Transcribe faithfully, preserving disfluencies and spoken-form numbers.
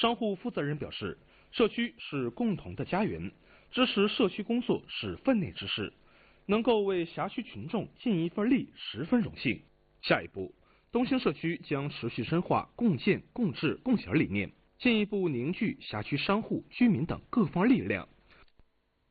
商户负责人表示，社区是共同的家园，支持社区工作是分内之事，能够为辖区群众尽一份力，十分荣幸。下一步，东兴社区将持续深化共建、共治、共享理念，进一步凝聚辖区商户、居民等各方力量，